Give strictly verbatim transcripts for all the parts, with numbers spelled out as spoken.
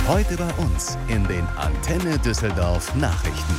Heute bei uns in den Antenne Düsseldorf Nachrichten.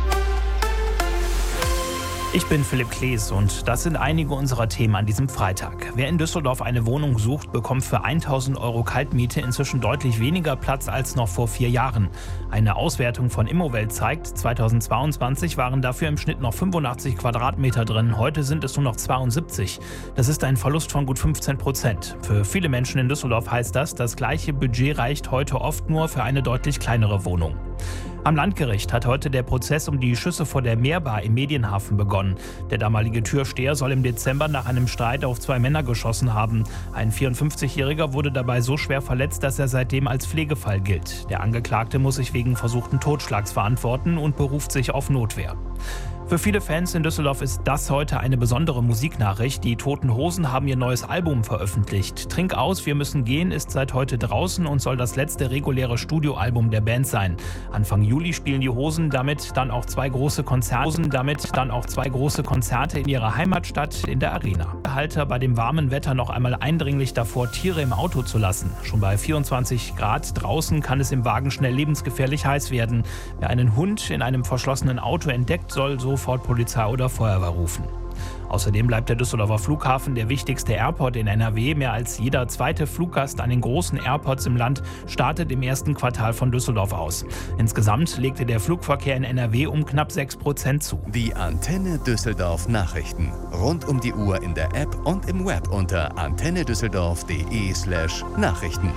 Ich bin Philipp Klees und das sind einige unserer Themen an diesem Freitag. Wer in Düsseldorf eine Wohnung sucht, bekommt für tausend Euro Kaltmiete inzwischen deutlich weniger Platz als noch vor vier Jahren. Eine Auswertung von Immowelt zeigt, zweitausendzweiundzwanzig waren dafür im Schnitt noch fünfundachtzig Quadratmeter drin, heute sind es nur noch zweiundsiebzig. Das ist ein Verlust von gut fünfzehn Prozent. Für viele Menschen in Düsseldorf heißt das, das gleiche Budget reicht heute oft nur für eine deutlich kleinere Wohnung. Am Landgericht hat heute der Prozess um die Schüsse vor der Meerbar im Medienhafen begonnen. Der damalige Türsteher soll im Dezember nach einem Streit auf zwei Männer geschossen haben. Ein vierundfünfzigjähriger wurde dabei so schwer verletzt, dass er seitdem als Pflegefall gilt. Der Angeklagte muss sich wegen versuchten Totschlags verantworten und beruft sich auf Notwehr. Für viele Fans in Düsseldorf ist das heute eine besondere Musiknachricht. Die Toten Hosen haben ihr neues Album veröffentlicht. Trink aus, wir müssen gehen ist seit heute draußen und soll das letzte reguläre Studioalbum der Band sein. Anfang Juli spielen die Hosen damit dann auch zwei große Konzerte, damit dann auch zwei große Konzerte in ihrer Heimatstadt in der Arena. Halte bei dem warmen Wetter noch einmal eindringlich davor, Tiere im Auto zu lassen. Schon bei vierundzwanzig Grad draußen kann es im Wagen schnell lebensgefährlich heiß werden. Wer einen Hund in einem verschlossenen Auto entdeckt, soll sofort Polizei oder Feuerwehr rufen. Außerdem bleibt der Düsseldorfer Flughafen der wichtigste Airport in N R W. Mehr als jeder zweite Fluggast an den großen Airports im Land startet im ersten Quartal von Düsseldorf aus. Insgesamt legte der Flugverkehr in N R W um knapp sechs Prozent zu. Die Antenne Düsseldorf Nachrichten. Rund um die Uhr in der App und im Web unter antennedüsseldorf.de slash Nachrichten.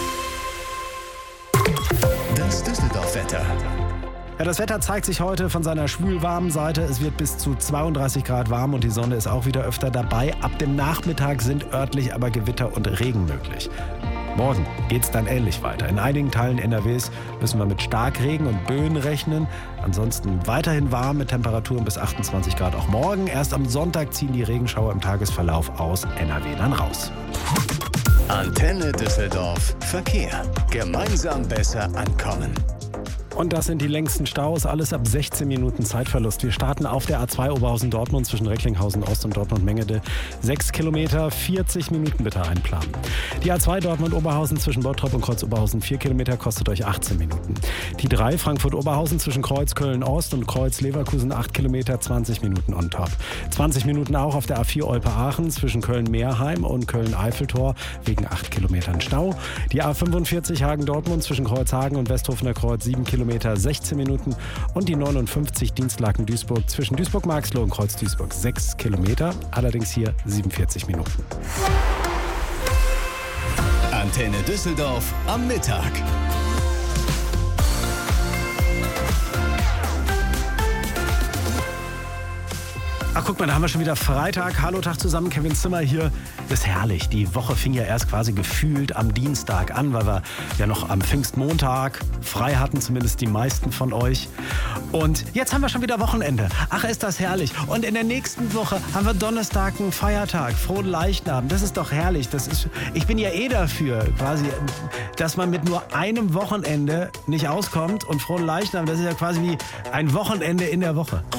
Das Düsseldorf-Wetter. Ja, das Wetter zeigt sich heute von seiner schwül-warmen Seite. Es wird bis zu zweiunddreißig Grad warm und die Sonne ist auch wieder öfter dabei. Ab dem Nachmittag sind örtlich aber Gewitter und Regen möglich. Morgen geht's dann ähnlich weiter. In einigen Teilen N R Ws müssen wir mit Starkregen und Böen rechnen. Ansonsten weiterhin warm mit Temperaturen bis achtundzwanzig Grad auch morgen. Erst am Sonntag ziehen die Regenschauer im Tagesverlauf aus N R W dann raus. Antenne Düsseldorf Verkehr. Gemeinsam besser ankommen. Und das sind die längsten Staus, alles ab sechzehn Minuten Zeitverlust. Wir starten auf der A zwei Oberhausen-Dortmund zwischen Recklinghausen Ost und Dortmund-Mengede. sechs Kilometer, vierzig Minuten bitte einplanen. Die A zwei Dortmund-Oberhausen zwischen Bottrop und Kreuz-Oberhausen, vier Kilometer, kostet euch achtzehn Minuten. Die drei Frankfurt-Oberhausen zwischen Kreuz-Köln-Ost und Kreuz-Leverkusen, acht Kilometer, zwanzig Minuten on top. zwanzig Minuten auch auf der A vier Olpe-Aachen zwischen Köln-Meerheim und Köln-Eiffeltor wegen acht Kilometern Stau. Die A fünfundvierzig Hagen-Dortmund zwischen Kreuzhagen und Westhofener Kreuz, sieben Kilometer, sechzehn Minuten. Und die neunundfünfzig Dienstlaken-Duisburg zwischen Duisburg-Marxloh und Kreuz-Duisburg, sechs Kilometer, allerdings hier siebenundvierzig Minuten. Antenne Düsseldorf am Mittag. Ach, guck mal, da haben wir schon wieder Freitag. Hallo, Tag zusammen, Kevin Zimmer hier. Das ist herrlich. Die Woche fing ja erst quasi gefühlt am Dienstag an, weil wir ja noch am Pfingstmontag frei hatten, zumindest die meisten von euch. Und jetzt haben wir schon wieder Wochenende. Ach, ist das herrlich. Und in der nächsten Woche haben wir Donnerstag einen Feiertag, Frohen Leichnam. Das ist doch herrlich. Das ist, ich bin ja eh dafür, quasi, dass man mit nur einem Wochenende nicht auskommt. Und Frohen Leichnam, das ist ja quasi wie ein Wochenende in der Woche.